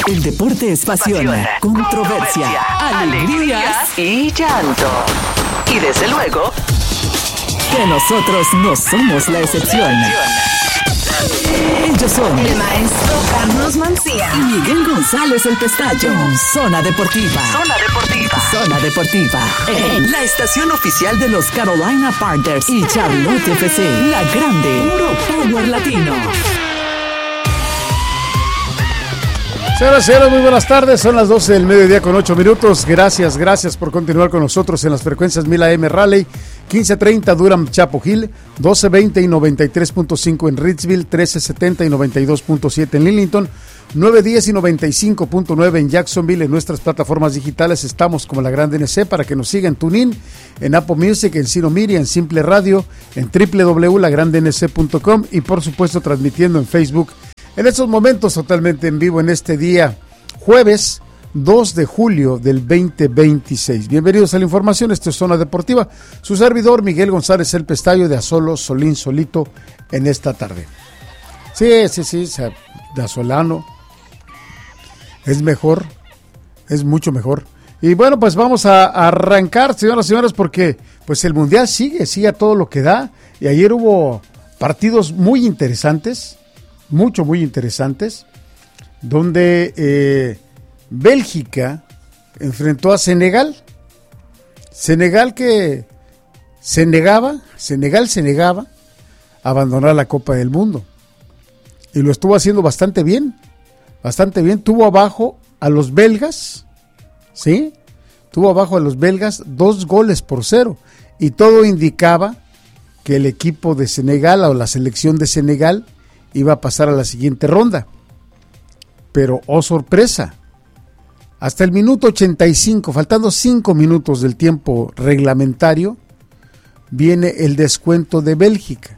El deporte es pasión, controversia, alegrías y llanto. Y desde luego, que nosotros no somos la excepción. Ellos son el maestro Carlos Mancía y Miguel González el Pestaño. Zona Deportiva. Zona Deportiva. Zona Deportiva. La estación oficial de los Carolina Panthers y Charlotte FC. La grande. Puro Power Latino. Señoras y señores, muy buenas tardes. Son las 12 del mediodía con 8 minutos. Gracias por continuar con nosotros en las frecuencias 1000 AM Raleigh, 1530 Durham Chapel Hill, 1220 y 93.5 en Ritzville, 1370 y 92.7 en Lillington, 910 y 95.9 en Jacksonville. En nuestras plataformas digitales estamos como La Grande NC para que nos sigan en TuneIn, en Apple Music, en Sino Media, en Simple Radio, en www.lagrandenc.com y por supuesto transmitiendo en Facebook. En estos momentos totalmente en vivo en este día, jueves 2 de julio del 2026. Bienvenidos a la información, esto es Zona Deportiva. Su servidor Miguel González el Pestaño de Asolo, Solín, Solito en esta tarde. Sí, de Asolano. Es mejor, es mucho mejor. Y bueno, pues vamos a arrancar, señoras y señores, porque pues el Mundial sigue a todo lo que da. Y ayer hubo partidos muy interesantes. Muy interesantes, donde Bélgica enfrentó a Senegal que Senegal se negaba a abandonar la Copa del Mundo, y lo estuvo haciendo bastante bien, tuvo abajo a los belgas, ¿sí? Tuvo abajo a los belgas 2-0, y todo indicaba que el equipo de Senegal o la selección de Senegal iba a pasar a la siguiente ronda. Pero, oh sorpresa, hasta el minuto 85, faltando 5 minutos del tiempo reglamentario, viene el descuento de Bélgica.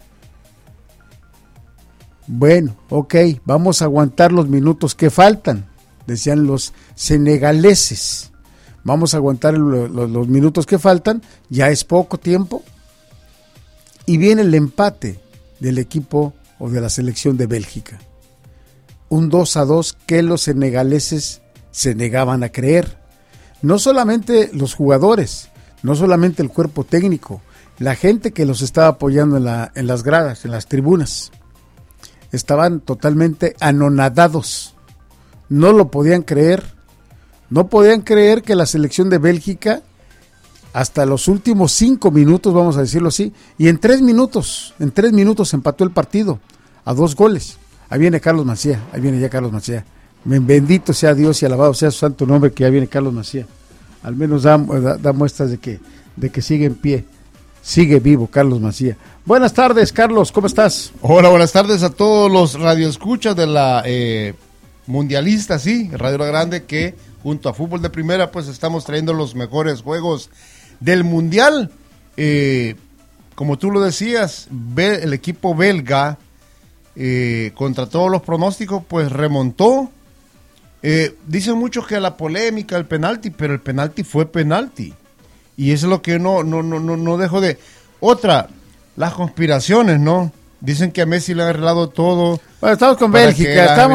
Bueno, ok, vamos a aguantar los minutos que faltan, decían los senegaleses. Vamos a aguantar los minutos que faltan, ya es poco tiempo. Y viene el empate del equipo o de la selección de Bélgica. Un 2-2 que los senegaleses se negaban a creer. No solamente los jugadores, no solamente el cuerpo técnico, la gente que los estaba apoyando en las gradas, en las tribunas, estaban totalmente anonadados. No lo podían creer. No podían creer que la selección de Bélgica, hasta los últimos 5 minutos, vamos a decirlo así, y en 3 minutos empató el partido a 2 goles. Ahí viene Carlos Mancía, Bendito sea Dios y alabado sea su santo nombre, que ya viene Carlos Mancía. Al menos da muestras de que sigue en pie, sigue vivo Carlos Mancía. Buenas tardes, Carlos, ¿cómo estás? Hola, buenas tardes a todos los radioescuchas de la mundialista, sí, Radio La Grande, que junto a Fútbol de Primera, pues estamos trayendo los mejores juegos del Mundial. Como tú lo decías, el equipo belga, contra todos los pronósticos, pues remontó. Dicen muchos que la polémica, el penalti, pero el penalti fue penalti. Y eso es lo que no dejo de... Otra, las conspiraciones, ¿no? Dicen que a Messi le ha arreglado todo. Bueno, estamos con Bélgica,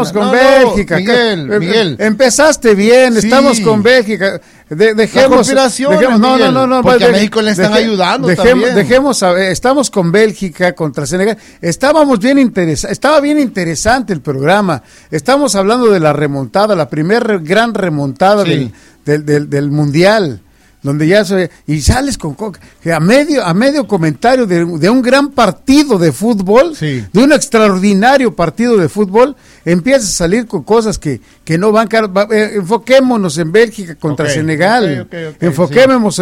Miguel. Empezaste bien, sí. Estamos con Bélgica. Dejemos no, porque a México le están ayudando también. Estamos con Bélgica contra Senegal. Estaba bien interesante el programa. Estamos hablando de la remontada, la primera gran remontada del Mundial. Donde ya y sales con a medio comentario de un gran partido de fútbol, sí, de un extraordinario partido de fútbol, empiezas a salir con cosas que no van. Enfoquémonos en Bélgica contra Senegal. Enfoquémonos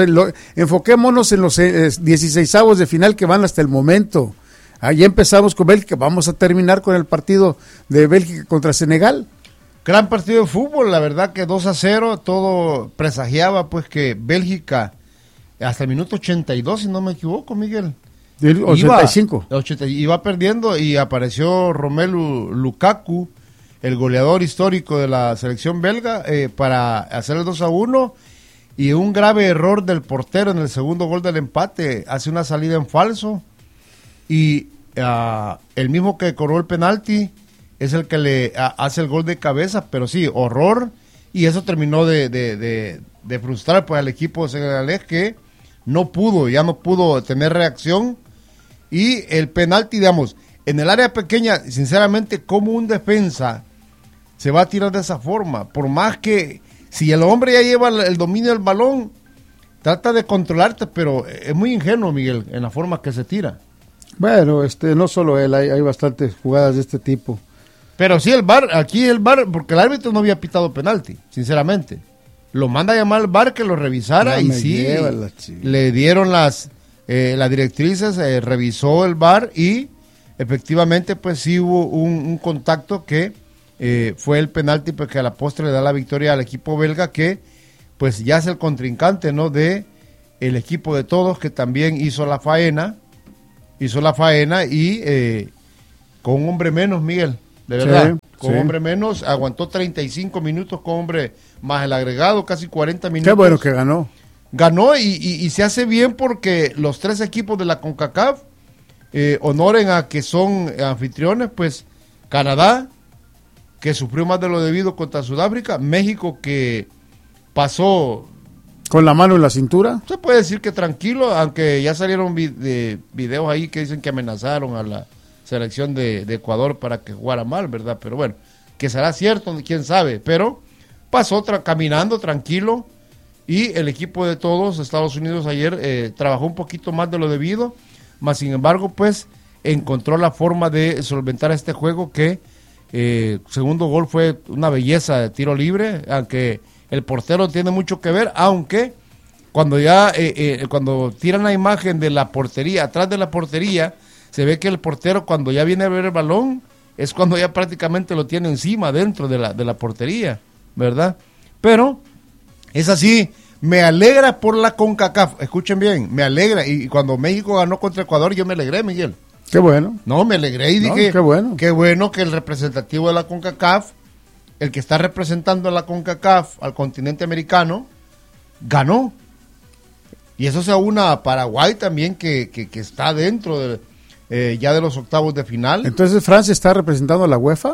en los 16avos de final que van hasta el momento. Ahí empezamos con Bélgica, vamos a terminar con el partido de Bélgica contra Senegal. Gran partido de fútbol, la verdad que 2-0, todo presagiaba pues que Bélgica, hasta el minuto 82, si no me equivoco, Miguel. Del 85. Iba perdiendo y apareció Romelu Lukaku, el goleador histórico de la selección belga, para hacer el 2-1, y un grave error del portero en el segundo gol del empate, hace una salida en falso, y el mismo que cobró el penalti, es el que le hace el gol de cabeza, pero sí, horror, y eso terminó de frustrar pues al equipo senegalés, que no pudo tener reacción, y el penalti, digamos, en el área pequeña, sinceramente, como un defensa se va a tirar de esa forma, por más que si el hombre ya lleva el dominio del balón, trata de controlarte, pero es muy ingenuo, Miguel, en la forma que se tira. Bueno, no solo él, hay bastantes jugadas de este tipo. Pero sí, aquí el VAR, porque el árbitro no había pitado penalti, sinceramente. Lo manda a llamar al VAR que lo revisara, y sí, le dieron las directrices, revisó el VAR y efectivamente pues sí hubo un contacto que fue el penalti, porque a la postre le da la victoria al equipo belga, que pues ya es el contrincante, ¿no?, de el equipo de todos, que también hizo la faena y con un hombre menos, Miguel, de verdad, con hombre menos, aguantó 35 minutos con hombre más el agregado, casi 40 minutos. Qué bueno que ganó. Ganó y se hace bien, porque los 3 equipos de la CONCACAF honoren a que son anfitriones, pues Canadá, que sufrió más de lo debido contra Sudáfrica, México, que pasó con la mano en la cintura. Se puede decir que tranquilo, aunque ya salieron videos ahí que dicen que amenazaron a la selección de Ecuador para que jugara mal, ¿verdad? Pero bueno, que será cierto, quién sabe, pero pasó caminando tranquilo, y el equipo de todos, Estados Unidos, ayer trabajó un poquito más de lo debido, mas sin embargo, pues encontró la forma de solventar este juego, que segundo gol fue una belleza de tiro libre, aunque el portero tiene mucho que ver, aunque cuando cuando tiran la imagen de la portería, atrás de la portería, se ve que el portero, cuando ya viene a ver el balón, es cuando ya prácticamente lo tiene encima, dentro de la portería, ¿verdad? Pero es así. Me alegra por la CONCACAF, escuchen bien, me alegra, y cuando México ganó contra Ecuador, yo me alegré, Miguel. Qué bueno. No, me alegré y dije, qué bueno que el representativo de la CONCACAF, el que está representando a la CONCACAF al continente americano, ganó. Y eso se aúna a Paraguay también, que está dentro ya de los octavos de final. Entonces, ¿Francia está representando a la UEFA?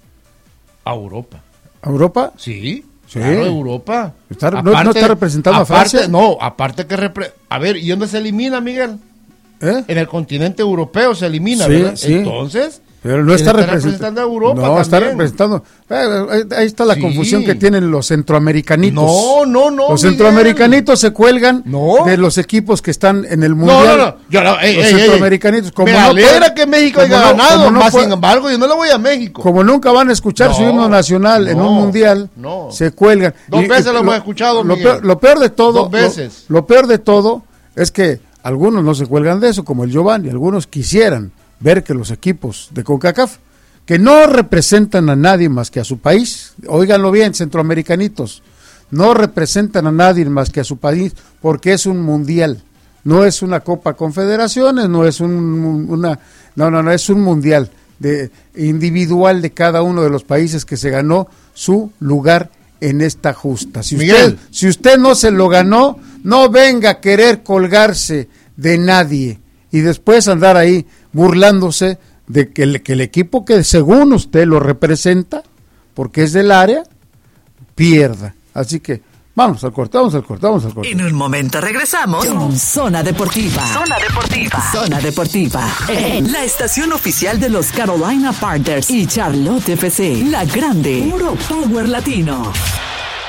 A Europa. ¿A Europa? Sí. Sí. Claro, Europa. ¿No está representando a Francia? No, aparte que... A ver, ¿y dónde se elimina, Miguel? En el continente europeo se elimina, ¿verdad? Sí. Entonces... Pero no está representando a Europa. No, también está representando. Ahí está la confusión que tienen los centroamericanos. No. Los centroamericanitos se cuelgan de los equipos que están en el mundial. Los centroamericanitos. Como me alegra que México haya ganado, más sin embargo, yo no le voy a México. Como nunca van a escuchar su himno nacional en un mundial, se cuelgan. 2 veces lo hemos escuchado, lo peor de todo. 2 veces. Lo peor de todo es que algunos no se cuelgan de eso, como el Giovanni. Algunos quisieran ver que los equipos de CONCACAF, que no representan a nadie más que a su país, óiganlo bien, centroamericanitos, no representan a nadie más que a su país, porque es un mundial, no es una Copa Confederaciones, no es es un mundial individual de cada uno de los países que se ganó su lugar en esta justa. Si usted no se lo ganó, no venga a querer colgarse de nadie y después andar ahí burlándose de que el equipo que según usted lo representa, porque es del área, pierda. Así que vamos al corte. En un momento regresamos con Zona Deportiva. Zona Deportiva. La estación oficial de los Carolina Panthers y Charlotte FC. La grande. Puro Power Latino.